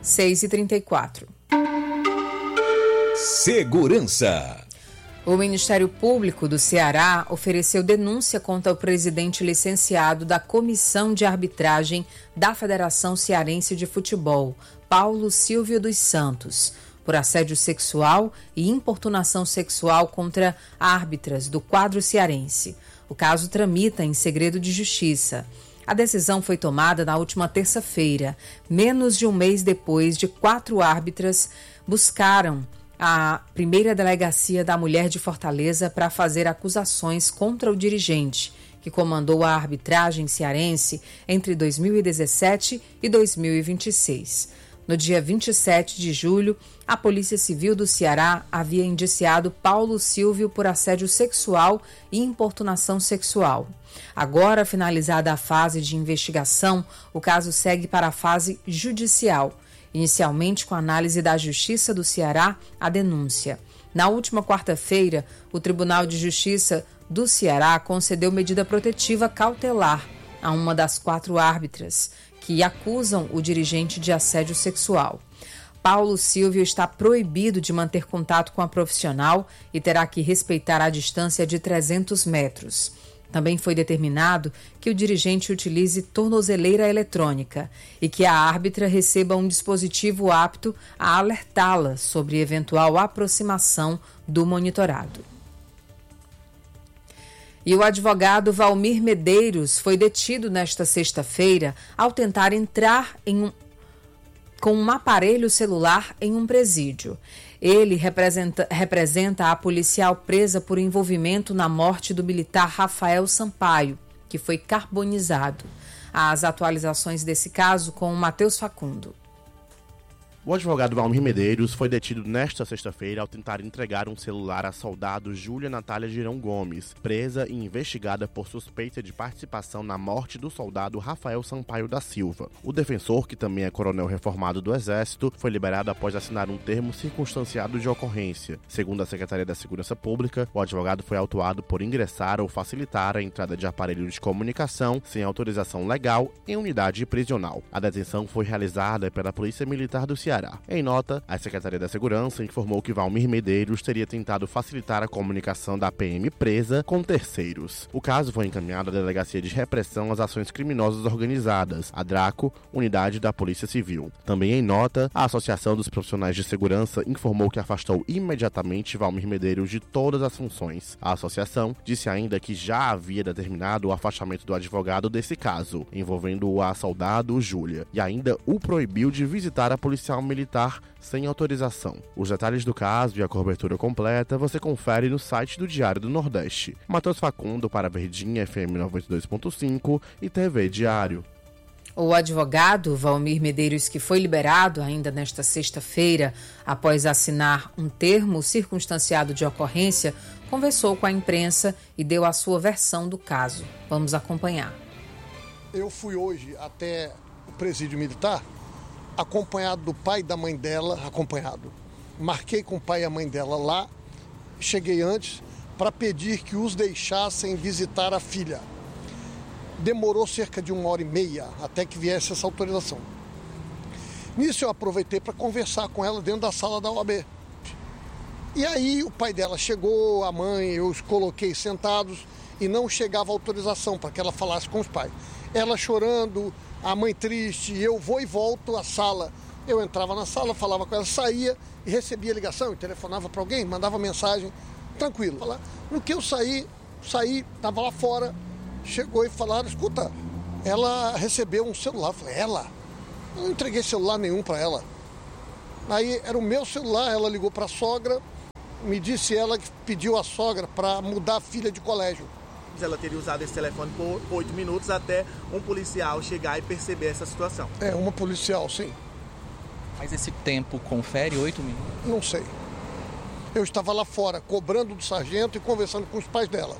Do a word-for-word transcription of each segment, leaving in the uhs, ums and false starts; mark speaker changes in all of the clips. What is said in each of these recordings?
Speaker 1: seis e trinta e quatro.
Speaker 2: Segurança.
Speaker 1: O Ministério Público do Ceará ofereceu denúncia contra o presidente licenciado da Comissão de Arbitragem da Federação Cearense de Futebol, Paulo Silvio dos Santos, por assédio sexual e importunação sexual contra árbitras do quadro cearense. O caso tramita em segredo de justiça. A decisão foi tomada na última terça-feira, menos de um mês depois de quatro árbitras buscaram a primeira delegacia da Mulher de Fortaleza para fazer acusações contra o dirigente, que comandou a arbitragem cearense entre dois mil e dezessete e dois mil e vinte e seis. No dia vinte e sete de julho, a Polícia Civil do Ceará havia indiciado Paulo Silvio por assédio sexual e importunação sexual. Agora, finalizada a fase de investigação, o caso segue para a fase judicial. Inicialmente, com análise da Justiça do Ceará, a denúncia. Na última quarta-feira, o Tribunal de Justiça do Ceará concedeu medida protetiva cautelar a uma das quatro árbitras que acusam o dirigente de assédio sexual. Paulo Silvio está proibido de manter contato com a profissional e terá que respeitar a distância de trezentos metros. Também foi determinado que o dirigente utilize tornozeleira eletrônica e que a árbitra receba um dispositivo apto a alertá-la sobre eventual aproximação do monitorado. E o advogado Valmir Medeiros foi detido nesta sexta-feira ao tentar entrar em um, com um aparelho celular em um presídio. Ele representa, representa a policial presa por envolvimento na morte do militar Rafael Sampaio, que foi carbonizado. As atualizações desse caso com o Matheus Facundo.
Speaker 3: O advogado Valmir Medeiros foi detido nesta sexta-feira ao tentar entregar um celular à soldado Júlia Natália Girão Gomes, presa e investigada por suspeita de participação na morte do soldado Rafael Sampaio da Silva. O defensor, que também é coronel reformado do Exército, foi liberado após assinar um termo circunstanciado de ocorrência. Segundo a Secretaria da Segurança Pública, o advogado foi autuado por ingressar ou facilitar a entrada de aparelho de comunicação sem autorização legal em unidade prisional. A detenção foi realizada pela Polícia Militar do Ceará. Em nota, a Secretaria da Segurança informou que Valmir Medeiros teria tentado facilitar a comunicação da P M presa com terceiros. O caso foi encaminhado à Delegacia de Repressão às Ações Criminosas Organizadas, a DRACO, unidade da Polícia Civil. Também em nota, a Associação dos Profissionais de Segurança informou que afastou imediatamente Valmir Medeiros de todas as funções. A associação disse ainda que já havia determinado o afastamento do advogado desse caso, envolvendo a soldado Júlia, e ainda o proibiu de visitar a policial militar sem autorização. Os detalhes do caso e a cobertura completa você confere no site do Diário do Nordeste. Matheus Facundo para Verdinha F M noventa e dois ponto cinco e T V Diário.
Speaker 1: O advogado Valmir Medeiros, que foi liberado ainda nesta sexta-feira após assinar um termo circunstanciado de ocorrência, conversou com a imprensa e deu a sua versão do caso. Vamos acompanhar.
Speaker 4: Eu fui hoje até o presídio militar acompanhado do pai e da mãe dela, acompanhado. Marquei com o pai e a mãe dela lá, cheguei antes para pedir que os deixassem visitar a filha. Demorou cerca de uma hora e meia até que viesse essa autorização. Nisso eu aproveitei para conversar com ela dentro da sala da O A B. E aí o pai dela chegou, a mãe, eu os coloquei sentados e não chegava a autorização para que ela falasse com os pais. Ela chorando, a mãe triste, eu vou e volto à sala. Eu entrava na sala, falava com ela, saía e recebia ligação, telefonava para alguém, mandava mensagem, tranquilo. No que eu saí, saí, estava lá fora, chegou e falaram, escuta, ela recebeu um celular. Eu falei, ela? Eu não entreguei celular nenhum para ela. Aí era o meu celular, ela ligou para a sogra, me disse ela que pediu a sogra para mudar a filha de colégio.
Speaker 5: Ela teria usado esse telefone por oito minutos até um policial chegar e perceber essa situação.
Speaker 4: É, uma policial, sim.
Speaker 6: Mas esse tempo confere oito minutos?
Speaker 4: Não sei. Eu estava lá fora, cobrando do sargento e conversando com os pais dela.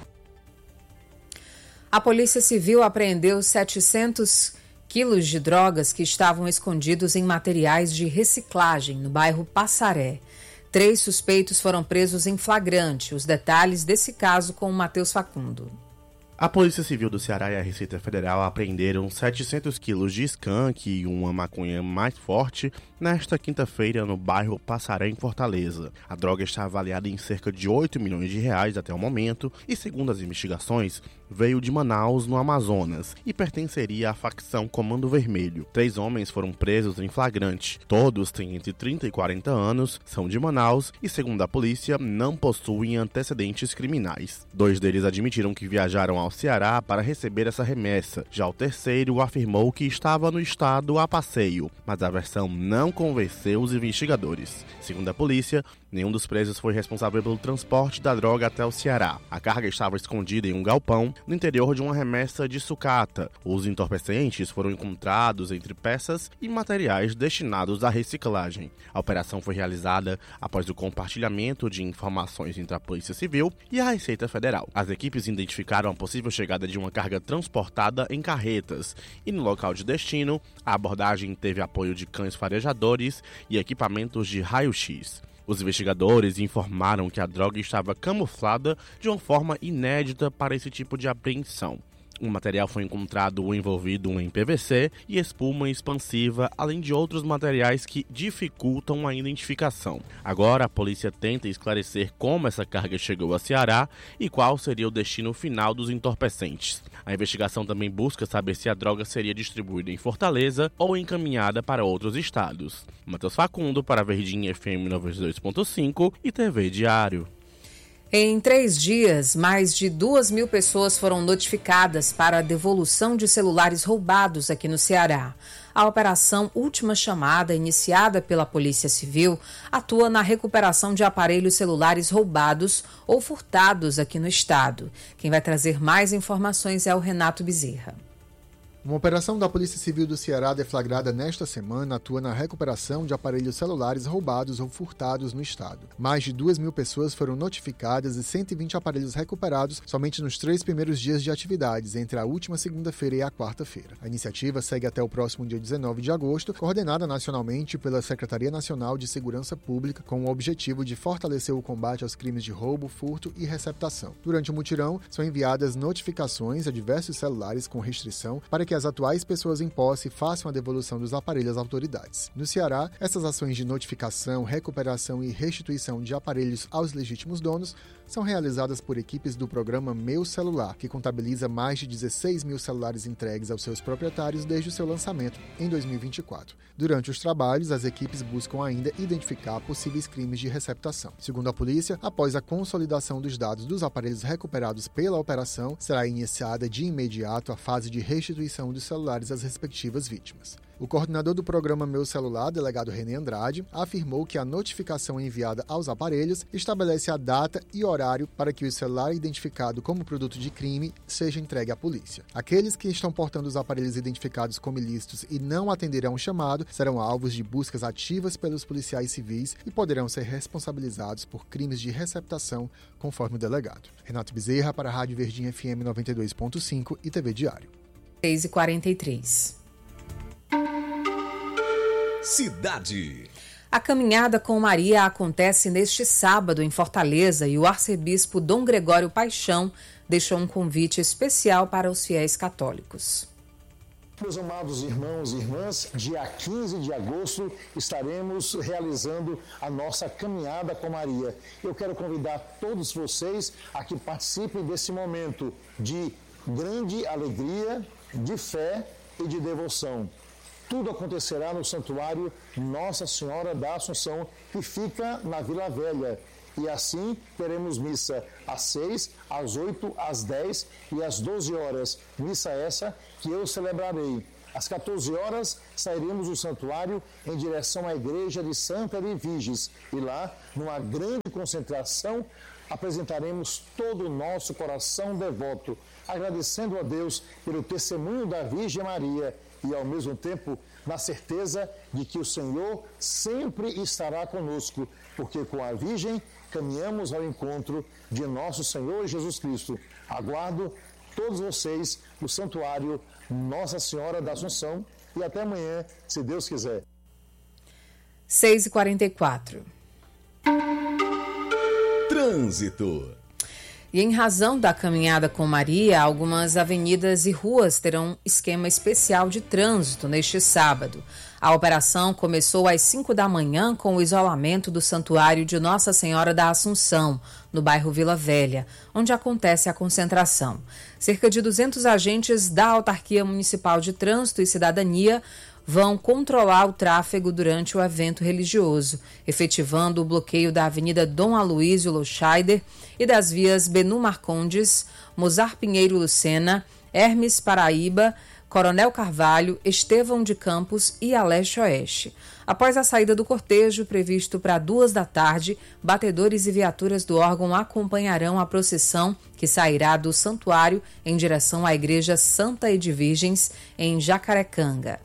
Speaker 1: A Polícia Civil apreendeu setecentos quilos de drogas que estavam escondidos em materiais de reciclagem no bairro Passaré. Três suspeitos foram presos em flagrante. Os detalhes desse caso com o Matheus Facundo.
Speaker 3: A Polícia Civil do Ceará e a Receita Federal apreenderam setecentos quilos de skunk e uma maconha mais forte nesta quinta-feira no bairro Passaré, em Fortaleza. A droga está avaliada em cerca de oito milhões de reais até o momento e, segundo as investigações, veio de Manaus, no Amazonas, e pertenceria à facção Comando Vermelho. Três homens foram presos em flagrante. Todos têm entre trinta e quarenta anos, são de Manaus e, segundo a polícia, não possuem antecedentes criminais. Dois deles admitiram que viajaram ao Ceará para receber essa remessa. Já o terceiro afirmou que estava no estado a passeio, mas a versão não convenceu os investigadores. Segundo a polícia, nenhum dos presos foi responsável pelo transporte da droga até o Ceará. A carga estava escondida em um galpão no interior de uma remessa de sucata. Os entorpecentes foram encontrados entre peças e materiais destinados à reciclagem. A operação foi realizada após o compartilhamento de informações entre a Polícia Civil e a Receita Federal. As equipes identificaram a possível chegada de uma carga transportada em carretas e, no local de destino, a abordagem teve apoio de cães farejadores e equipamentos de raio-x. Os investigadores informaram que a droga estava camuflada de uma forma inédita para esse tipo de apreensão. O material foi encontrado envolvido em P V C e espuma expansiva, além de outros materiais que dificultam a identificação. Agora, a polícia tenta esclarecer como essa carga chegou a Ceará e qual seria o destino final dos entorpecentes. A investigação também busca saber se a droga seria distribuída em Fortaleza ou encaminhada para outros estados. Matheus Facundo, para Verdinha F M noventa e dois ponto cinco e T V Diário.
Speaker 1: Em três dias, mais de duas mil pessoas foram notificadas para a devolução de celulares roubados aqui no Ceará. A operação Última Chamada, iniciada pela Polícia Civil, atua na recuperação de aparelhos celulares roubados ou furtados aqui no estado. Quem vai trazer mais informações é o Renato Bezerra.
Speaker 2: Uma operação da Polícia Civil do Ceará deflagrada nesta semana atua na recuperação de aparelhos celulares roubados ou furtados no estado. Mais de duas mil pessoas foram notificadas e cento e vinte aparelhos recuperados somente nos três primeiros dias de atividades, entre a última segunda-feira e a quarta-feira. A iniciativa segue até o próximo dia dezenove de agosto, coordenada nacionalmente pela Secretaria Nacional de Segurança Pública, com o objetivo de fortalecer o combate aos crimes de roubo, furto e receptação. Durante o mutirão, são enviadas notificações a diversos celulares com restrição para que as atuais pessoas em posse façam a devolução dos aparelhos às autoridades. No Ceará, essas ações de notificação, recuperação e restituição de aparelhos aos legítimos donos são realizadas por equipes do programa Meu Celular, que contabiliza mais de dezesseis mil celulares entregues aos seus proprietários desde o seu lançamento, em dois mil e vinte e quatro. Durante os trabalhos, as equipes buscam ainda identificar possíveis crimes de receptação. Segundo a polícia, após a consolidação dos dados dos aparelhos recuperados pela operação, será iniciada de imediato a fase de restituição dos celulares às respectivas vítimas. O coordenador do programa Meu Celular, delegado René Andrade, afirmou que a notificação enviada aos aparelhos estabelece a data e horário para que o celular identificado como produto de crime seja entregue à polícia. Aqueles que estão portando os aparelhos identificados como ilícitos e não atenderão o chamado serão alvos de buscas ativas pelos policiais civis e poderão ser responsabilizados por crimes de receptação, conforme o delegado. Renato Bezerra, para a Rádio Verdinha F M noventa e dois ponto cinco e T V Diário.
Speaker 1: seis e quarenta e três.
Speaker 7: Cidade.
Speaker 1: A caminhada com Maria acontece neste sábado em Fortaleza e o arcebispo Dom Gregório Paixão deixou um convite especial para os fiéis católicos.
Speaker 8: Meus amados irmãos e irmãs, dia quinze de agosto estaremos realizando a nossa caminhada com Maria. Eu quero convidar todos vocês a que participem desse momento de grande alegria, de fé e de devoção. Tudo acontecerá no Santuário Nossa Senhora da Assunção, que fica na Vila Velha. E assim teremos missa às seis, às oito, às dez e às doze horas. Missa essa que eu celebrarei. Às quatorze horas sairemos do santuário em direção à igreja de Santa Edviges. E lá, numa grande concentração, apresentaremos todo o nosso coração devoto, agradecendo a Deus pelo testemunho da Virgem Maria e, ao mesmo tempo, na certeza de que o Senhor sempre estará conosco, porque com a Virgem caminhamos ao encontro de nosso Senhor Jesus Cristo. Aguardo todos vocês no Santuário Nossa Senhora da Assunção e até amanhã, se Deus quiser.
Speaker 1: seis e quarenta e quatro.
Speaker 7: Trânsito.
Speaker 1: E em razão da caminhada com Maria, algumas avenidas e ruas terão esquema especial de trânsito neste sábado. A operação começou às cinco da manhã com o isolamento do Santuário de Nossa Senhora da Assunção, no bairro Vila Velha, onde acontece a concentração. Cerca de duzentos agentes da Autarquia Municipal de Trânsito e Cidadania vão controlar o tráfego durante o evento religioso, efetivando o bloqueio da Avenida Dom Aloysio Loscheider e das vias Benu Marcondes, Mozar Pinheiro Lucena, Hermes Paraíba, Coronel Carvalho, Estevão de Campos e a Leste-Oeste. Após a saída do cortejo, previsto para duas da tarde, batedores e viaturas do órgão acompanharão a procissão que sairá do santuário em direção à Igreja Santa Edvirgens, em Jacarecanga.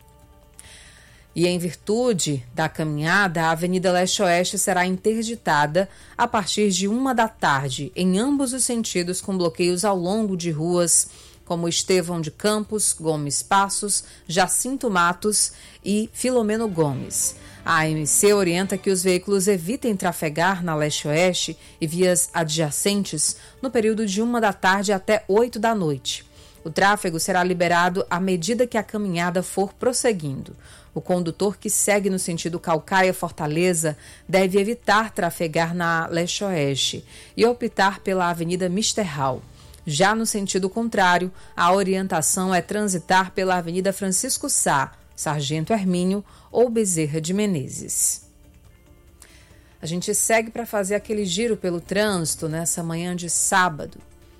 Speaker 1: E em virtude da caminhada, a Avenida Leste-Oeste será interditada a partir de uma da tarde, em ambos os sentidos, com bloqueios ao longo de ruas como Estevão de Campos, Gomes Passos, Jacinto Matos e Filomeno Gomes. A A M C orienta que os veículos evitem trafegar na Leste-Oeste e vias adjacentes no período de uma da tarde até oito da noite. O tráfego será liberado à medida que a caminhada for prosseguindo. O condutor que segue no sentido Caucaia-Fortaleza deve evitar trafegar na Leste-Oeste e optar pela Avenida Misterral. Já no sentido contrário, a orientação é transitar pela Avenida Francisco Sá, Sargento Hermínio ou Bezerra de Menezes. A gente segue para fazer aquele giro pelo trânsito nessa manhã de sábado.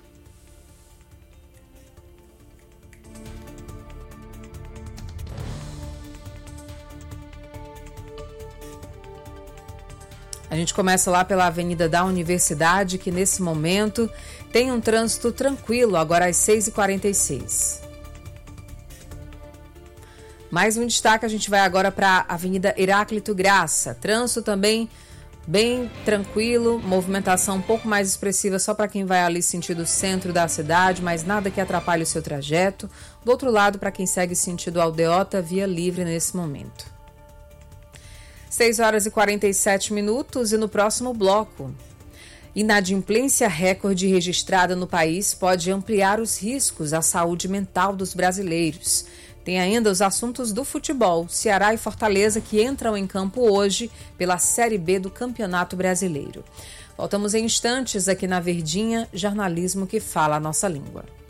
Speaker 1: A gente começa lá pela Avenida da Universidade, que nesse momento tem um trânsito tranquilo, agora às seis e quarenta e seis. Mais um destaque, a gente vai agora para a Avenida Heráclito Graça. Trânsito também bem tranquilo, movimentação um pouco mais expressiva só para quem vai ali sentido centro da cidade, mas nada que atrapalhe o seu trajeto. Do outro lado, para quem segue sentido Aldeota, via livre nesse momento. seis horas e quarenta e sete minutos e no próximo bloco. Inadimplência recorde registrada no país pode ampliar os riscos à saúde mental dos brasileiros. Tem ainda os assuntos do futebol, Ceará e Fortaleza, que entram em campo hoje pela Série B do Campeonato Brasileiro. Voltamos em instantes aqui na Verdinha, jornalismo que fala a nossa língua.